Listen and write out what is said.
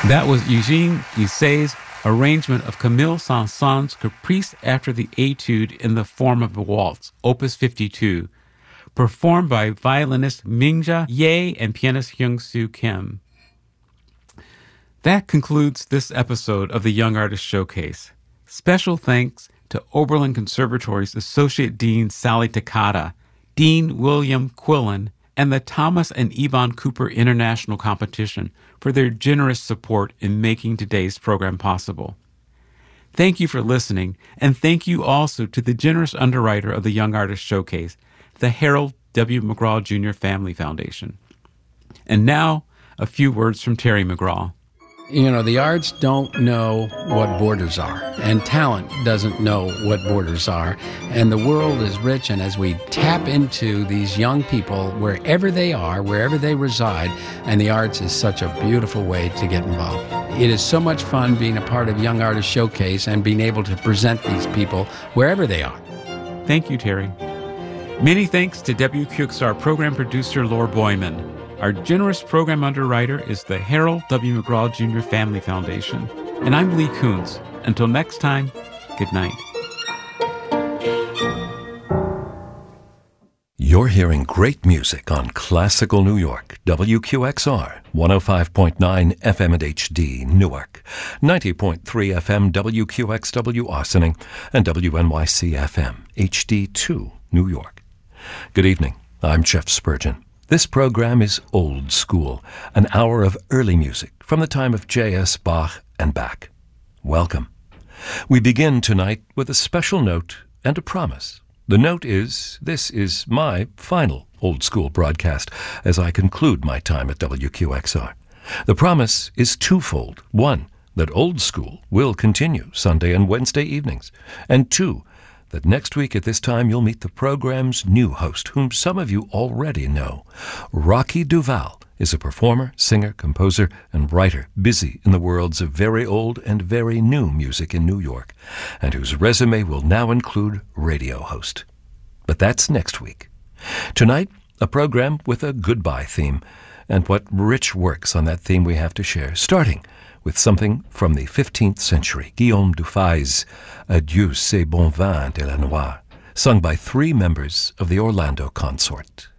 That was Eugene Guisset's arrangement of Camille Saint-Saëns' Caprice after the Etude in the form of a waltz, Opus 52, performed by violinist Mingja Ye and pianist Hyung-Soo Kim. That concludes this episode of the Young Artist Showcase. Special thanks to Oberlin Conservatory's Associate Dean Sally Takata, Dean William Quillen, and the Thomas and Yvonne Cooper International Competition for their generous support in making today's program possible. Thank you for listening, and thank you also to the generous underwriter of the Young Artist Showcase, the Harold W. McGraw Jr. Family Foundation. And now, a few words from Terry McGraw. You know, the arts don't know what borders are, and talent doesn't know what borders are, and the world is rich, and as we tap into these young people wherever they are, wherever they reside, and the arts is such a beautiful way to get involved. It is so much fun being a part of Young Artist Showcase and being able to present these people wherever they are. Thank you, Terry. Many thanks to WQXR program producer Laura Boyman. Our generous program underwriter is the Harold W. McGraw Jr. Family Foundation. And I'm Lee Kuntz. Until next time, good night. You're hearing great music on Classical New York, WQXR, 105.9 FM and HD, Newark, 90.3 FM, WQXW, Ossining, and WNYC FM, HD2, New York. Good evening. I'm Jeff Spurgeon. This program is Old School, an hour of early music from the time of J.S. Bach and back. Welcome. We begin tonight with a special note and a promise. The note is, this is my final Old School broadcast as I conclude my time at WQXR. The promise is twofold. One, that Old School will continue Sunday and Wednesday evenings. And two, that next week at this time you'll meet the program's new host, whom some of you already know. Rocky Duval is a performer, singer, composer, and writer busy in the worlds of very old and very new music in New York, and whose resume will now include radio host. But that's next week. Tonight, a program with a goodbye theme, and what rich works on that theme we have to share, starting with something from the 15th century, Guillaume Dufay's Adieu, c'est bon vin de la Noire, sung by three members of the Orlando Consort.